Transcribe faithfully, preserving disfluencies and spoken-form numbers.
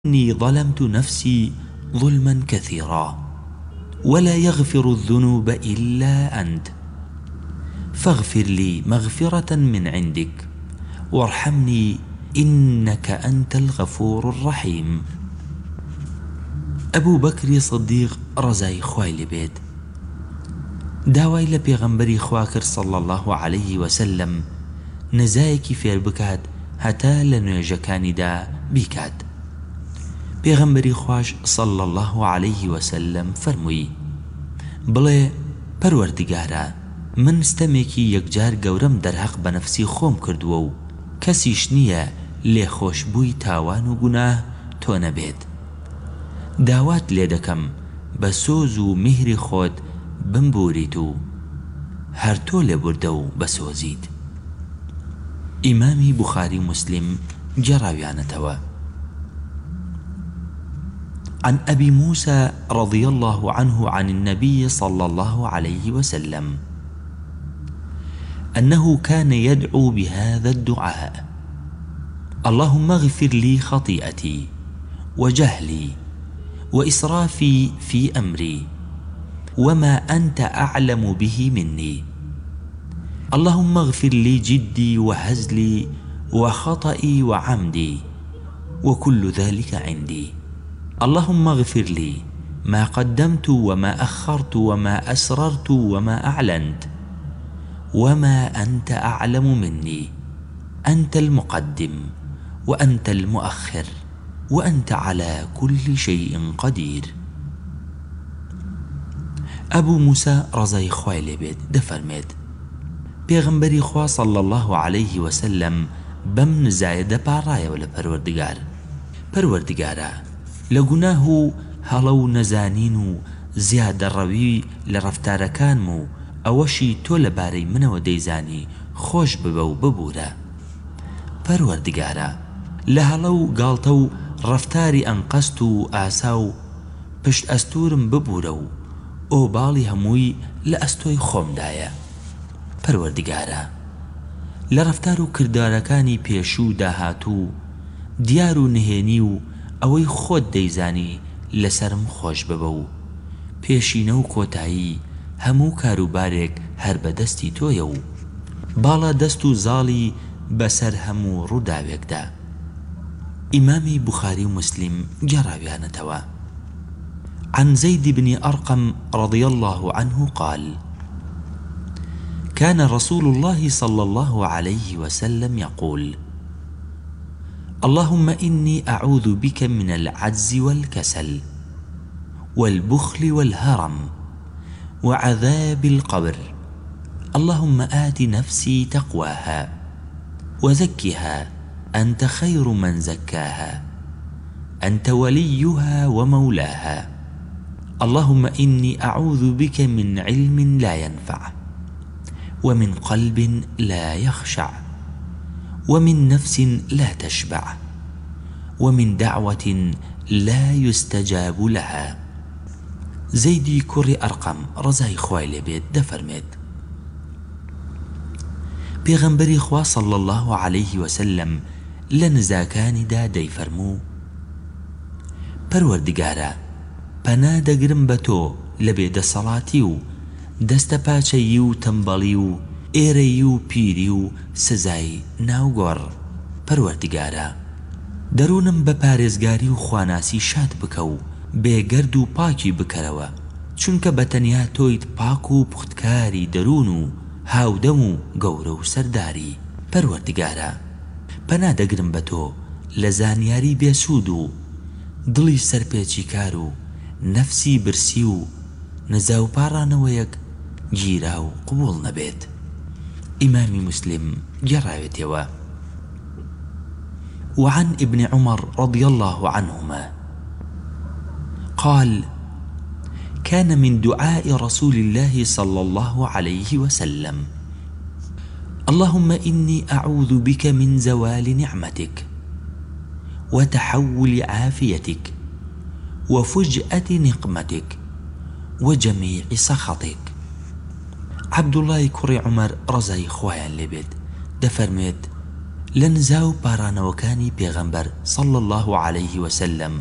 إني ظلمت نفسي ظلما كثيرا ولا يغفر الذنوب إلا أنت فاغفر لي مغفرة من عندك وارحمني إنك أنت الغفور الرحيم. أبو بكر صديق رزاي خوای لێبێت داوای لە پێغەمبەری خوا کرد صلى الله عليه وسلم نزایەکی فێر بکات هەتا لە نوێژەکانیدا بیکات. پێغەمبەری خوش صلى الله عليه وسلم فەرمووی بڵێ پەروەردگارە من ستەمێکی یەکجار گەورەم دەرهەق بە نەفسی خۆم کردووە و کەسیش نییە لێخۆشبووی تاوان و گوناه تۆ نەبێت. داوات لێ دەکەم بە سۆز و میهری خۆت بمبوریت و هەر تۆ لێبوردە و بەسۆزیت. ئیمامی بوخاری مسلم جێڕاویانەتەوە. عن أبي موسى رضي الله عنه عن النبي صلى الله عليه وسلم أنه كان يدعو بهذا الدعاء: اللهم اغفر لي خطيئتي وجهلي وإسرافي في أمري وما أنت أعلم به مني، اللهم اغفر لي جدي وهزلي وخطئي وعمدي وكل ذلك عندي، اللهم اغفر لي ما قدمت وما أخرت وما أسررت وما أعلنت وما أنت أعلم مني، أنت المقدم وأنت المؤخر وأنت على كل شيء قدير. أبو موسى رضای خوای لێبێت دەفەرمێت پێغەمبەری خوا صلى الله عليه وسلم بەم نزایە دەپاڕایەوە لە پەروەردگار: پەروەردگارە لە گوناه و هەڵە و نەزانین و زیادەڕەوی لە ڕەفتارەکانم و ئەوەشی تۆ لەبارەی منەوە دەیزانی خۆش ببە و ببوورە. پەروەردگارە لە هەڵە و گاڵتە و ڕەفتاری ئەنقەست و ئاسا و پشت ئەستورم ببوورە و ئۆباڵی هەمووی لە ئەستۆی خۆمدایە. پەروەردگارە لە ڕەفتار و کردارەکانی پێشوو داهاتوو دیار و نهێنی و ئەوەی خۆت دەیزانی لەسرم خۆش ببە و پێشینە و کۆتایی هەموو کاروبارێک هەر بەدەستی تۆیە و باڵا دەست و زاڵی بەسەر هەموو ڕووداوێکدا. ئیمامی بوخاری و مسلم گێڕاویانەتەوە. عن زيد بن أرقم رضي الله عنه قال: كان رسول الله صلى الله عليه وسلم يقول: اللهم إني أعوذ بك من العجز والكسل والبخل والهرم وعذاب القبر، اللهم آت نفسي تقواها وزكها أنت خير من زكاها أنت وليها ومولاها، اللهم إني أعوذ بك من علم لا ينفع ومن قلب لا يخشع ومن نفس لا تشبع ومن دعوة لا يستجاب لها. زيدي كري أرقم رزاي خوای لێبێت دەفەرمێت پێغەمبەری خوا صلى الله عليه وسلم لە نزاکانیدا دەیفەرموو: پەروەردگارە پەنا دەگرم بە تۆ لە بێدەسەڵاتی و دەستە پاچەیی و تەمبەڵی و ئێرەی و پیری و سزای ناوگۆڕ. پەروەردگارە دەروونم بە پارێزگاری و خواناسی شاد بکە و بێگەرد و پاکی بکەرەوە، چونکە بەتەنیا تۆیت پاک و پوختکاری دەروون و هاودەم و گەورە و سەرداری. پەروەردگارە پەنا دەگرم بە تۆ لە زانیاری بێسوود و دڵی سەرپێچی کار و نەفسی برسی و نەزا و پاڕانەوەیەک گیرا و قبوڵ نەبێت. ئیمامی مسلم گێڕاوێتەوە. وعن ابن عمر رضي الله عنهما قال: كان من دعاء رسول الله صلى الله عليه وسلم: اللهم إني أعوذ بك من زوال نعمتك وتحول عافيتك وفجأة نقمتك وجميع سخطك. عبد الله كري عمر رزاي خوایان لێبێت دەفەرمێت لە نزا و پارانەوەکانی پێغەمبەر صلى الله عليه وسلم